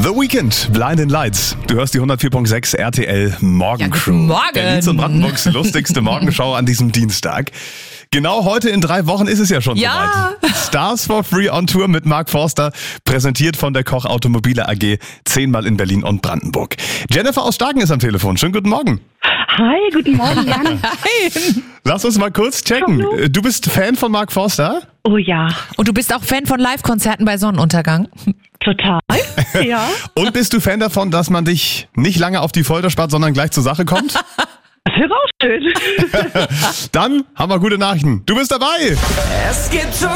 The Weeknd, Blinding Lights. Du hörst die 104.6 RTL Morgenshow. Ja, guten Morgen. Berlins und Brandenburgs lustigste Morgenschau an diesem Dienstag. Genau heute in 3 Wochen ist es ja schon Ja. soweit. Stars for Free on Tour mit Mark Forster, präsentiert von der Koch Automobile AG, 10-mal in Berlin und Brandenburg. Jennifer aus Starken ist am Telefon. Schönen guten Morgen. Hi, guten Morgen, Jan. Lass uns mal kurz checken. Hallo. Du bist Fan von Mark Forster? Oh ja, Und du bist auch Fan von Live-Konzerten bei Sonnenuntergang? total. Ja, Und bist du Fan davon, dass man dich nicht lange auf die Folter spart, sondern gleich zur Sache kommt? das wäre auch schön. Dann haben wir gute Nachrichten. Du bist dabei. Es gibt schon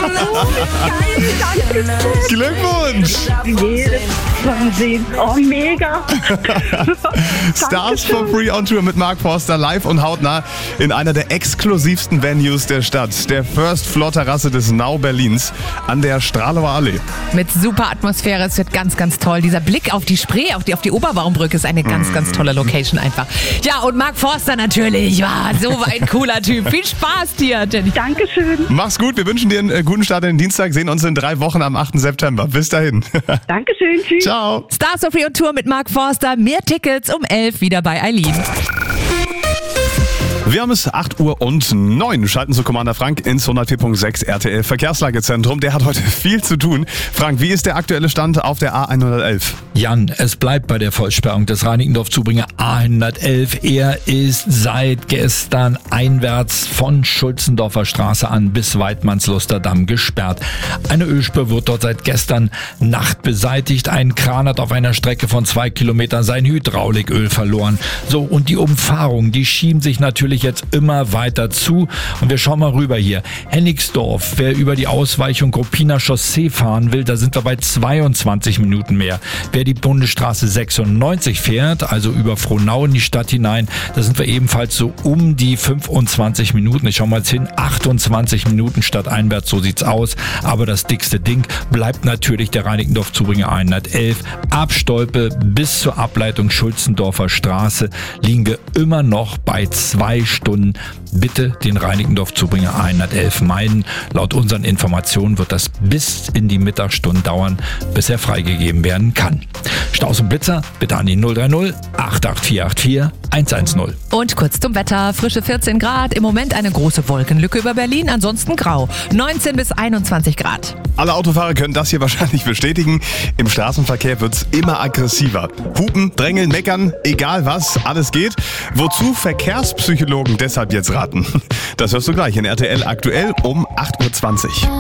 Glückwunsch. Jedes von sehen. Oh, mega. Stars for Free on Tour mit Mark Forster live und hautnah in einer der exklusivsten Venues der Stadt, der First Floor Terrasse des Now Berlins an der Stralauer Allee. Mit super Atmosphäre, es wird ganz, ganz toll. Dieser Blick auf die Spree, auf die Oberbaumbrücke ist eine ganz, ganz tolle Location einfach. Ja, und Mark Forster natürlich, war so ein cooler Typ. Viel Spaß dir, Jenny. Dankeschön. Mach's gut, wir wünschen dir einen guten Start in den Dienstag, sehen uns in 3 Wochen am 8. September. Bis dahin. Dankeschön. Tschüss. Ciao. Stars of Free on Tour mit Mark Forster. Mehr Tickets um 11 wieder bei Eileen. Wir haben es 8:09 Uhr. Schalten zu Commander Frank ins 104.6 RTL Verkehrslagezentrum. Der hat heute viel zu tun. Frank, wie ist der aktuelle Stand auf der A111? Jan, es bleibt bei der Vollsperrung des Reinickendorf-Zubringer A111. Er ist seit gestern einwärts von Schulzendorfer Straße an bis Weidmannsluster Damm gesperrt. Eine Ölspur wird dort seit gestern Nacht beseitigt. Ein Kran hat auf einer Strecke von 2 Kilometern sein Hydrauliköl verloren. So, und die Umfahrungen, die schieben sich natürlich jetzt immer weiter zu. Und wir schauen mal rüber hier. Hennigsdorf, wer über die Ausweichung Ruppiner Chaussee fahren will, da sind wir bei 22 Minuten mehr. Wer die Bundesstraße 96 fährt, also über Frohnau in die Stadt hinein, da sind wir ebenfalls so um die 25 Minuten. Ich schau mal jetzt hin, 28 Minuten stadteinwärts, so sieht's aus. Aber das dickste Ding bleibt natürlich der Reinickendorf-Zubringer 111. Ab Stolpe bis zur Ableitung Schulzendorfer Straße liegen wir immer noch bei 2 Stunden. Bitte den Reinickendorf-Zubringer 111 meiden. Laut unseren Informationen wird das bis in die Mittagsstunden dauern, bis er freigegeben werden kann. Staus und Blitzer bitte an die 030 88484 110. Und kurz zum Wetter. Frische 14 Grad. Im Moment eine große Wolkenlücke über Berlin. Ansonsten grau. 19 bis 21 Grad. Alle Autofahrer können das hier wahrscheinlich bestätigen. Im Straßenverkehr wird's immer aggressiver. Hupen, drängeln, meckern, egal was, alles geht. Wozu Verkehrspsychologen deshalb jetzt raten? Das hörst du gleich in RTL aktuell um 8:20 Uhr.